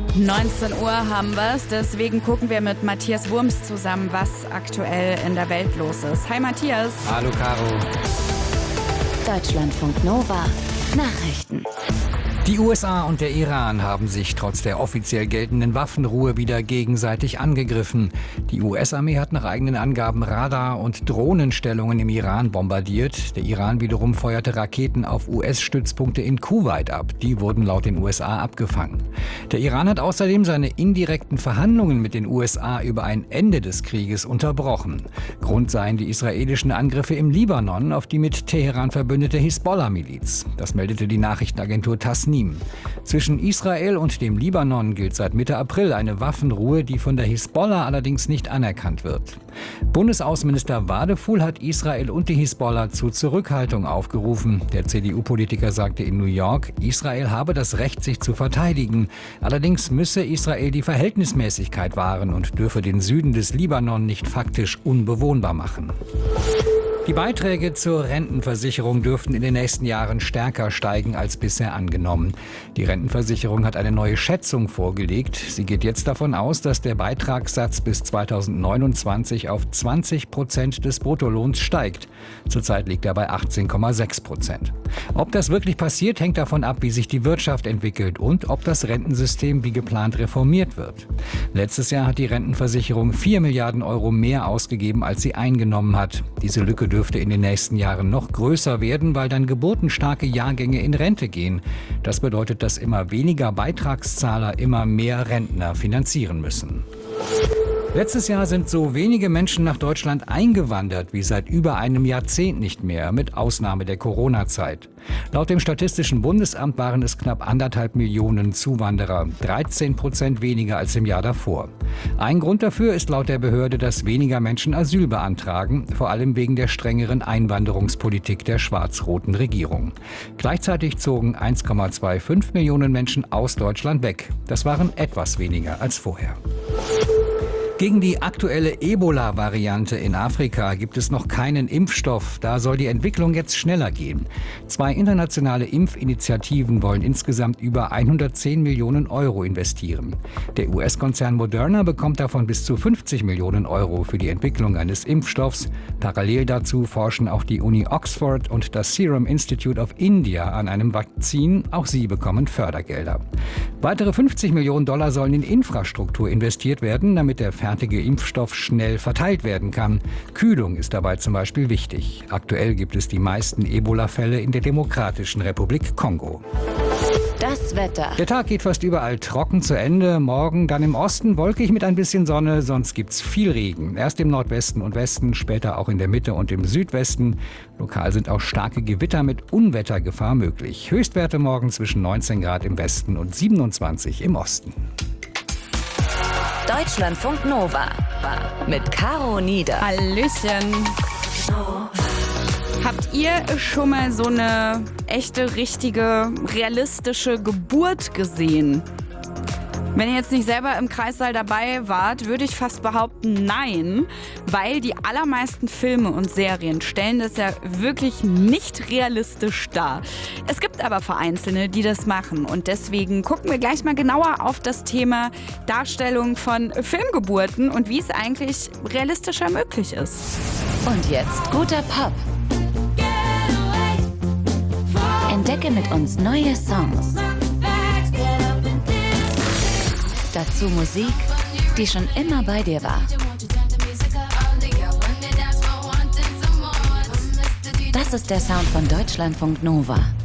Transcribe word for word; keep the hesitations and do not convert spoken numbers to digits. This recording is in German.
neunzehn Uhr haben wir es, deswegen gucken wir mit Matthias Wurms zusammen, was aktuell in der Welt los ist. Hi Matthias. Hallo Caro. Deutschlandfunk Nova Nachrichten. Die U S A und der Iran haben sich trotz der offiziell geltenden Waffenruhe wieder gegenseitig angegriffen. Die U S-Armee hat nach eigenen Angaben Radar- und Drohnenstellungen im Iran bombardiert. Der Iran wiederum feuerte Raketen auf U S-Stützpunkte in Kuwait ab. Die wurden laut den U S A abgefangen. Der Iran hat außerdem seine indirekten Verhandlungen mit den U S A über ein Ende des Krieges unterbrochen. Grund seien die israelischen Angriffe im Libanon auf die mit Teheran verbündete Hisbollah-Miliz. Das meldete die Nachrichtenagentur Tasnim. Zwischen Israel und dem Libanon gilt seit Mitte April eine Waffenruhe, die von der Hisbollah allerdings nicht anerkannt wird. Bundesaußenminister Wadefuhl hat Israel und die Hisbollah zu Zurückhaltung aufgerufen. Der C D U-Politiker sagte in New York, Israel habe das Recht, sich zu verteidigen. Allerdings müsse Israel die Verhältnismäßigkeit wahren und dürfe den Süden des Libanon nicht faktisch unbewohnbar machen. Die Beiträge zur Rentenversicherung dürften in den nächsten Jahren stärker steigen als bisher angenommen. Die Rentenversicherung hat eine neue Schätzung vorgelegt. Sie geht jetzt davon aus, dass der Beitragssatz bis zweitausendneunundzwanzig auf zwanzig Prozent des Bruttolohns steigt. Zurzeit liegt er bei achtzehn Komma sechs Prozent. Ob das wirklich passiert, hängt davon ab, wie sich die Wirtschaft entwickelt und ob das Rentensystem wie geplant reformiert wird. Letztes Jahr hat die Rentenversicherung vier Milliarden Euro mehr ausgegeben, als sie eingenommen hat. Diese Lücke dürfte in den nächsten Jahren noch größer werden, weil dann geburtenstarke Jahrgänge in Rente gehen. Das bedeutet, dass immer weniger Beitragszahler immer mehr Rentner finanzieren müssen. Letztes Jahr sind so wenige Menschen nach Deutschland eingewandert wie seit über einem Jahrzehnt nicht mehr, mit Ausnahme der Corona-Zeit. Laut dem Statistischen Bundesamt waren es knapp anderthalb Millionen Zuwanderer, dreizehn Prozent weniger als im Jahr davor. Ein Grund dafür ist laut der Behörde, dass weniger Menschen Asyl beantragen, vor allem wegen der strengeren Einwanderungspolitik der schwarz-roten Regierung. Gleichzeitig zogen eins Komma fünfundzwanzig Millionen Menschen aus Deutschland weg. Das waren etwas weniger als vorher. Gegen die aktuelle Ebola-Variante in Afrika gibt es noch keinen Impfstoff. Da soll die Entwicklung jetzt schneller gehen. Zwei internationale Impfinitiativen wollen insgesamt über hundertzehn Millionen Euro investieren. Der U S-Konzern Moderna bekommt davon bis zu fünfzig Millionen Euro für die Entwicklung eines Impfstoffs. Parallel dazu forschen auch die Uni Oxford und das Serum Institute of India an einem Vakzin. Auch sie bekommen Fördergelder. Weitere fünfzig Millionen Dollar sollen in Infrastruktur investiert werden, damit der fertige Impfstoff schnell verteilt werden kann. Kühlung ist dabei zum Beispiel wichtig. Aktuell gibt es die meisten Ebola-Fälle in der Demokratischen Republik Kongo. Das Wetter. Der Tag geht fast überall trocken zu Ende. Morgen dann im Osten wolkig mit ein bisschen Sonne, sonst gibt's viel Regen. Erst im Nordwesten und Westen, später auch in der Mitte und im Südwesten. Lokal sind auch starke Gewitter mit Unwettergefahr möglich. Höchstwerte morgen zwischen neunzehn Grad im Westen und siebenundzwanzig im Osten. Deutschlandfunk Nova mit Caro Nieder. Hallöchen. Habt ihr schon mal so eine echte, richtige, realistische Geburt gesehen? Wenn ihr jetzt nicht selber im Kreissaal dabei wart, würde ich fast behaupten, nein, weil die allermeisten Filme und Serien stellen das ja wirklich nicht realistisch dar. Es gibt aber Vereinzelte, die das machen und deswegen gucken wir gleich mal genauer auf das Thema Darstellung von Filmgeburten und wie es eigentlich realistischer möglich ist. Und jetzt guter Pop. Entdecke mit uns neue Songs. Dazu Musik, die schon immer bei dir war. Das ist der Sound von Deutschlandfunk Nova.